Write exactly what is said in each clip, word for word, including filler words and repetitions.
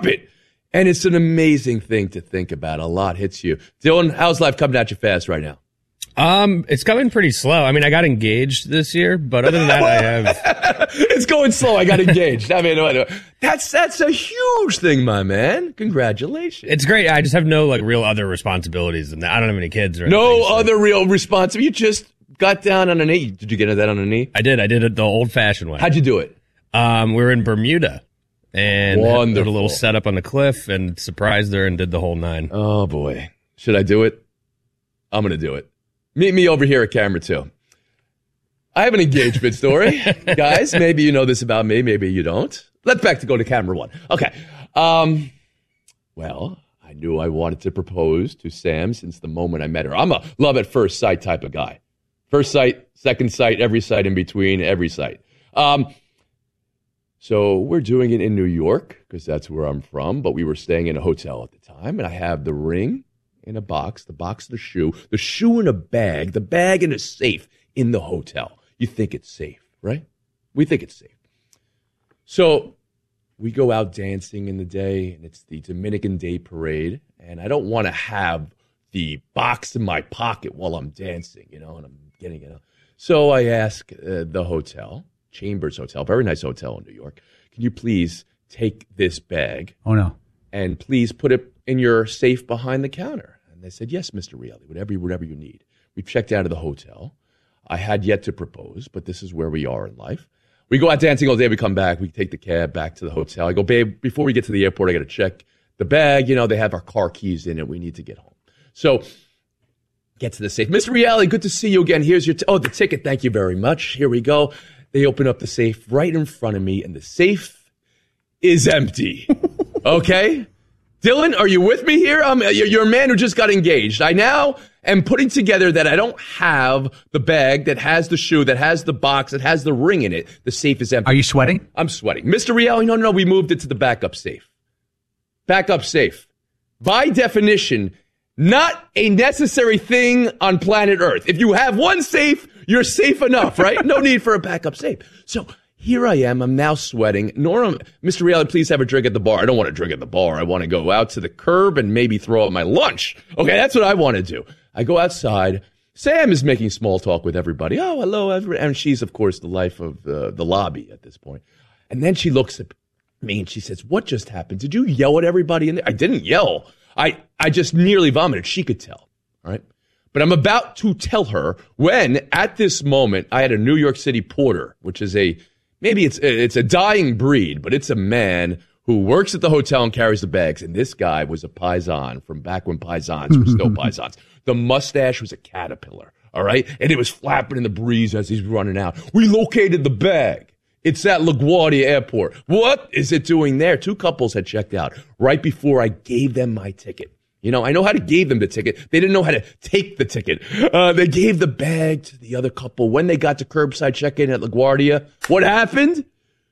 carpet. And it's an amazing thing to think about. A lot hits you. Dylan, how's life coming at you fast right now? Um, it's coming pretty slow. I mean, I got engaged this year, but other than that, I have. It's going slow. I got engaged. I mean, that's that's a huge thing, my man. Congratulations. It's great. I just have no like real other responsibilities than that. I don't have any kids or no anything, so. other real responsibility. You just got down on a knee. Did you get that on a knee? I did. I did it the old-fashioned way. How'd you do it? Um, we were in Bermuda. And Wonderful. did a little setup on the cliff and surprised her and did the whole nine. Oh, boy. Should I do it? I'm going to do it. Meet me over here at camera two. I have an engagement story. Guys, maybe you know this about me. Maybe you don't. Let's back to go to camera one. Okay. Um, well, I knew I wanted to propose to Sam since the moment I met her. I'm a love at first sight type of guy. First sight, second sight, every sight in between, every sight. Um, So we're doing it in New York because that's where I'm from, but we were staying in a hotel at the time, and I have the ring in a box, the box of the shoe, the shoe in a bag, the bag in a safe in the hotel. You think it's safe, right? We think it's safe. So we go out dancing in the day, and it's the Dominican Day Parade, and I don't want to have the box in my pocket while I'm dancing, you know, and I'm getting it. So I ask uh, the hotel, Chambers Hotel, very nice hotel in New York. Can you please take this bag? Oh, no. And please put it in your safe behind the counter. And they said, yes, Mister Reali, whatever, whatever you need. We checked out of the hotel. I had yet to propose, but this is where we are in life. We go out dancing all day. We come back. We take the cab back to the hotel. I go, babe, before we get to the airport, I got to check the bag. You know, they have our car keys in it. We need to get home. So get to the safe. Mister Reali, good to see you again. Here's your, t- oh, the ticket. Thank you very much. Here we go. They open up the safe right in front of me, and the safe is empty. Okay? Dylan, are you with me here? Um, you're a man who just got engaged. I now am putting together that I don't have the bag that has the shoe, that has the box, that has the ring in it. The safe is empty. Are you sweating? I'm sweating. Mister Reali, no, no, no, we moved it to the backup safe. Backup safe. By definition, not a necessary thing on planet Earth. If you have one safe, you're safe enough, right? No need for a backup safe. So here I am. I'm now sweating. Nora, Mister Reali, please have a drink at the bar. I don't want to drink at the bar. I want to go out to the curb and maybe throw out my lunch. Okay, that's what I want to do. I go outside. Sam is making small talk with everybody. Oh, hello, everyone. And she's, of course, the life of uh, the lobby at this point. And then she looks at me and she says, what just happened? Did you yell at everybody in there? I didn't yell. I, I just nearly vomited. She could tell, all right? But I'm about to tell her when, at this moment, I had a New York City porter, which is a, maybe it's it's a dying breed, but it's a man who works at the hotel and carries the bags. And this guy was a paisan from back when paisans were still paisans. The mustache was a caterpillar, all right? And it was flapping in the breeze as he's running out. We located the bag. It's at LaGuardia Airport. What is it doing there? Two couples had checked out right before I gave them my ticket. You know, I know how to give them the ticket. They didn't know how to take the ticket. Uh, they gave the bag to the other couple. When they got to curbside check-in at LaGuardia, what happened?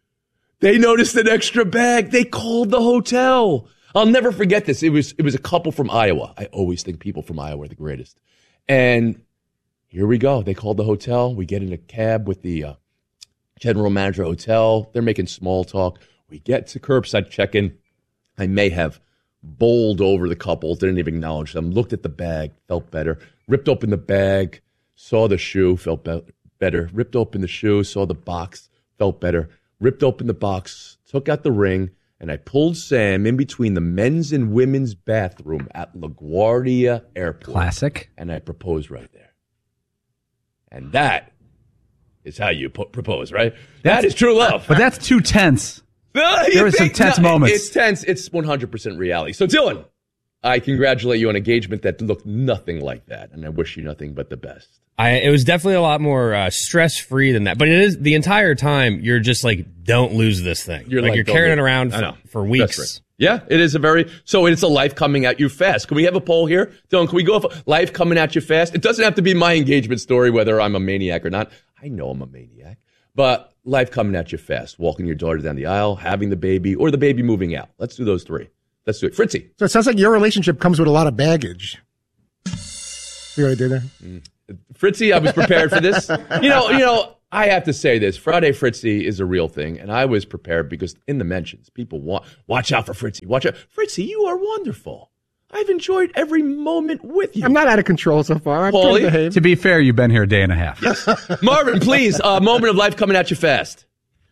They noticed an extra bag. They called the hotel. I'll never forget this. It was it was a couple from Iowa. I always think people from Iowa are the greatest. And here we go. They called the hotel. We get in a cab with the uh, general manager hotel. They're making small talk. We get to curbside check-in. I may have bowled over the couple, didn't even acknowledge them, looked at the bag, felt better, ripped open the bag, saw the shoe, felt be- better, ripped open the shoe, saw the box, felt better, ripped open the box, took out the ring, and I pulled Sam in between the men's and women's bathroom at LaGuardia Airport. Classic. And I proposed right there. And that is how you po- propose, right? That's, that is true love. But that's too tense. No, there were some tense no, moments. It's tense. It's one hundred percent reality. So, Dylan, I congratulate you on an engagement that looked nothing like that, and I wish you nothing but the best. I, it was definitely a lot more uh, stress-free than that. But it is the entire time you're just like, don't lose this thing. You're like, like you're carrying it around for, for weeks. Right. Yeah, it is a very, so it's a life coming at you fast. Can we have a poll here? Dylan, can we go off life coming at you fast? It doesn't have to be my engagement story, whether I'm a maniac or not. I know I'm a maniac. But life coming at you fast, walking your daughter down the aisle, having the baby, or the baby moving out. Let's do those three. Let's do it. Fritzy. So it sounds like your relationship comes with a lot of baggage. See what I did there? Mm. Fritzy, I was prepared for this. You know, you know, I have to say this. Friday Fritzy is a real thing, and I was prepared because in the mentions, people want, watch out for Fritzy. Watch out. Fritzy, you are wonderful. I've enjoyed every moment with you. I'm not out of control so far. I'm pretty behaved. To be fair, you've been here a day and a half. Yes. Marvin, please, a uh, moment of life coming at you fast.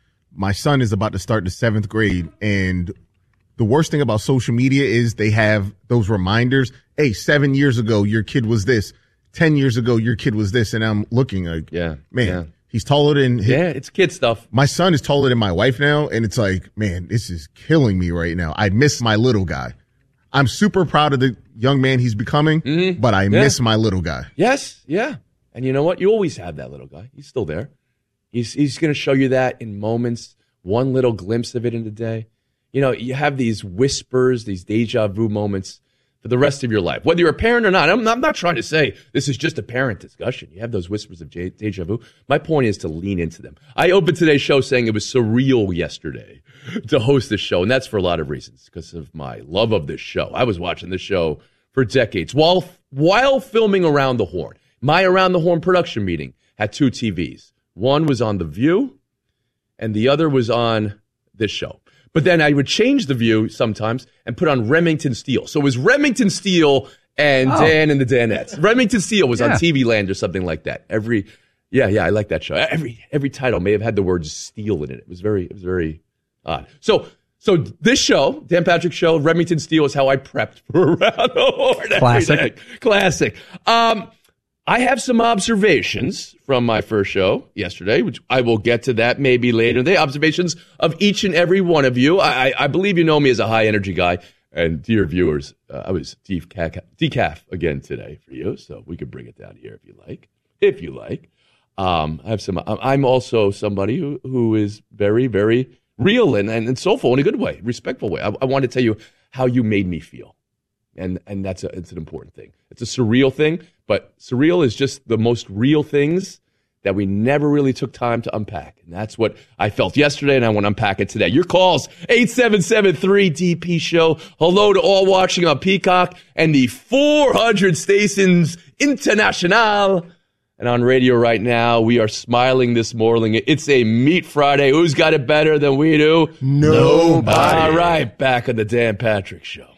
My son is about to start the seventh grade, and the worst thing about social media is they have those reminders. Hey, seven years ago, your kid was this. Ten years ago, your kid was this. And I'm looking like, yeah, man. Yeah. He's taller than his, yeah, it's kid stuff. My son is taller than my wife now, and it's like, man, this is killing me right now. I miss my little guy. I'm super proud of the young man he's becoming, mm-hmm. but I yeah. miss my little guy. Yes, yeah. And you know what? You always have that little guy. He's still there. He's he's going to show you that in moments, one little glimpse of it in the day. You know, you have these whispers, these deja vu moments for the rest of your life, whether you're a parent or not. I'm, I'm not trying to say this is just a parent discussion. You have those whispers of deja vu. My point is to lean into them. I opened today's show saying it was surreal yesterday to host this show, and that's for a lot of reasons, because of my love of this show. I was watching this show for decades while while filming Around the Horn. My Around the Horn production meeting had two T Vs. One was on The View, and the other was on this show. But then I would change the View sometimes and put on Remington Steele. So it was Remington Steele and oh. Dan and the Danettes. Remington Steele was yeah. on T V Land or something like that. Every, yeah, yeah, I like that show. Every every title may have had the word Steele in it. It was very, it was very odd. So, so this show, Dan Patrick Show, Remington Steele is how I prepped for Around the Horn. Classic, classic. Um, I have some observations from my first show yesterday, which I will get to that maybe later. The observations of each and every one of you. I, I believe you know me as a high-energy guy. And dear viewers, uh, I was decaf, decaf again today for you, so we could bring it down here if you like. If you like. Um, I have some. I'm also somebody who, who is very, very real and, and, and soulful in a good way, respectful way. I, I want to tell you how you made me feel. And and that's a, it's an important thing. It's a surreal thing, but surreal is just the most real things that we never really took time to unpack. And that's what I felt yesterday, and I want to unpack it today. Your calls, eight seven seven three D P show. Hello to all watching on Peacock and the four hundred stations international. And on radio right now, we are smiling this morning. It's a Meat Friday. Who's got it better than we do? Nobody. All right, back on the Dan Patrick Show.